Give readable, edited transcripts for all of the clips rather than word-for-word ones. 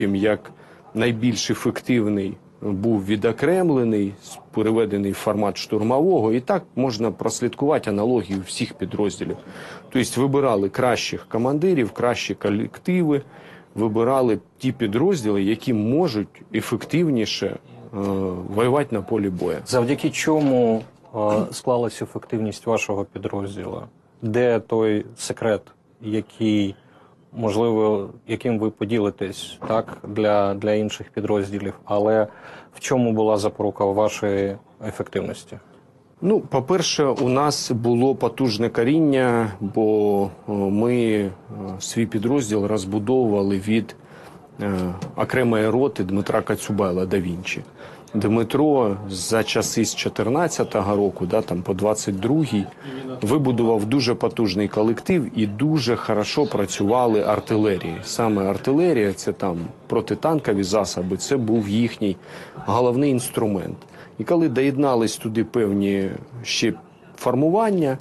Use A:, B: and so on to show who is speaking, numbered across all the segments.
A: як найбільш ефективний був відокремлений, переведений в формат штурмового. І так можна прослідкувати аналогію всіх підрозділів. Тобто вибирали кращих командирів, кращі колективи, вибирали ті підрозділи, які можуть ефективніше воювати на полі бою.
B: Завдяки чому склалася ефективність вашого підрозділу? Де той секрет, який, можливо, яким ви поділитесь, так, для інших підрозділів, але в чому була запорука вашої ефективності?
A: Ну, по-перше, у нас було потужне коріння, бо ми свій підрозділ розбудовували від окремої роти Дмитра Коцюбайла «Да Вінчі». Дмитро за часи з 14-го року, там по 22-й, вибудував дуже потужний колектив і дуже хорошо працювали артилерії. Саме артилерія, це там протитанкові засоби, це був їхній головний інструмент. І коли доєднались туди певні ще формування,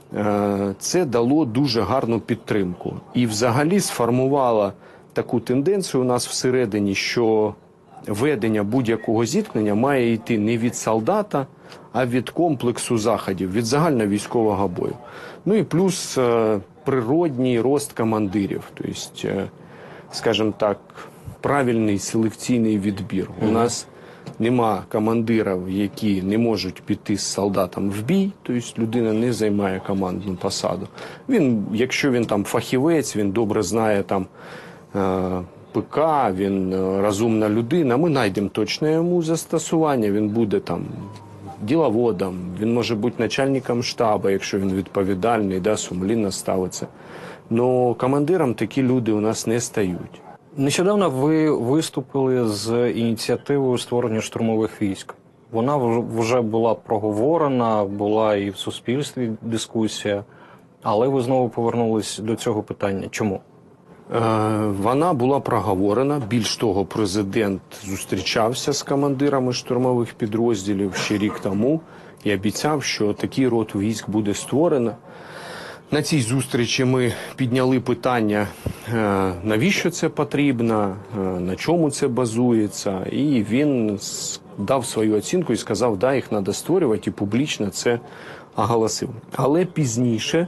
A: це дало дуже гарну підтримку. І взагалі сформувало таку тенденцію у нас всередині, що ведення будь-якого зіткнення має йти не від солдата, а від комплексу заходів, від загальновійськового бою. Ну і плюс природній рост командирів, тобто, скажімо так, правильний селекційний відбір. У нас нема командирів, які не можуть піти з солдатом в бій, тобто людина не займає командну посаду. Він, якщо він там фахівець, він добре знає там ПК, він розумна людина, ми знайдемо точне йому застосування, він буде там діловодом, він може бути начальником штабу, якщо він відповідальний, сумлінно ставиться. Но командиром такі люди у нас не стають.
B: Нещодавно ви виступили з ініціативою створення штурмових військ. Вона вже була проговорена, була і в суспільстві дискусія, але ви знову повернулись до цього питання. Чому?
A: Вона була проговорена. Більш того, президент зустрічався з командирами штурмових підрозділів ще рік тому і обіцяв, що такий род військ буде створено. На цій зустрічі ми підняли питання, навіщо це потрібно, на чому це базується. І він дав свою оцінку і сказав, да, їх треба створювати, і публічно це оголосив. Але пізніше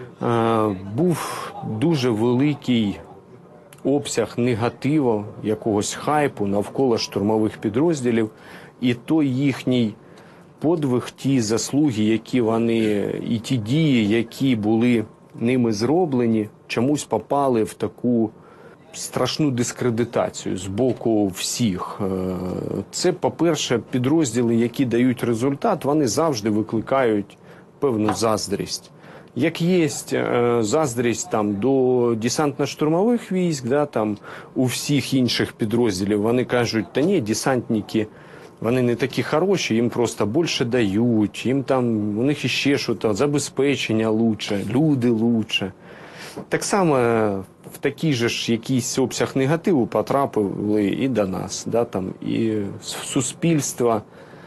A: був дуже великий обсяг негативу, якогось хайпу навколо штурмових підрозділів, і той їхній подвиг, ті заслуги, які вони, і ті дії, які були ними зроблені, чомусь попали в таку страшну дискредитацію з боку всіх. Це, по-перше, підрозділи, які дають результат, вони завжди викликають певну заздрість. Як є заздрість там до десантно-штурмових військ, там у всіх інших підрозділів, вони кажуть, та ні, десантники, вони не такі хороші, їм просто більше дають, їм там, у них іще щось, забезпечення лучше, люди лучше. Так само в такий же ж якийсь обсяг негативу потрапили і до нас, там, і в суспільство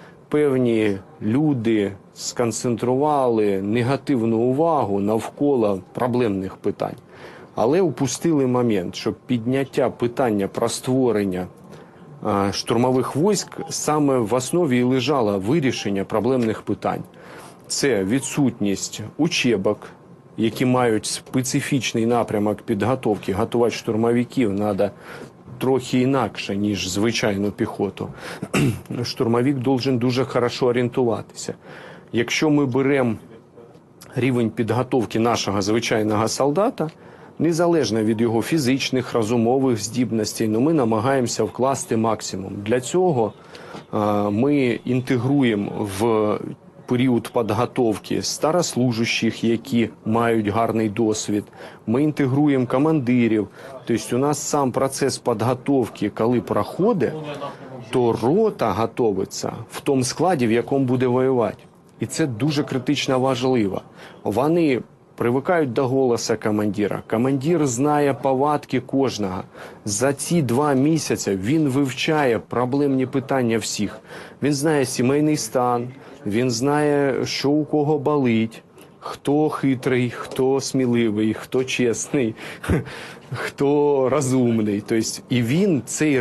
A: певні люди сконцентрували негативну увагу навколо проблемних питань. Але упустили момент, що підняття питання про створення штурмових військ саме в основі і лежало вирішення проблемних питань. Це відсутність учебок, які мають специфічний напрямок підготовки. Готувати штурмовиків треба трохи інакше, ніж звичайну піхоту. Штурмовик має дуже хорошо орієнтуватися. Якщо ми беремо рівень підготовки нашого звичайного солдата, незалежно від його фізичних, розумових здібностей, ми намагаємося вкласти максимум. Для цього ми інтегруємо в період підготовки старослужащих, які мають гарний досвід. Ми інтегруємо командирів. Тобто у нас сам процес підготовки, коли проходить, то рота готується в тому складі, в якому буде воювати. І це дуже критично важливо. Вони привикають до голосу командира. Командир знає повадки кожного. За ці 2 місяці він вивчає проблемні питання всіх. Він знає сімейний стан, він знає, що у кого болить. хто хитрий, хто сміливий, хто чесний, хто розумний. Тобто, і він цей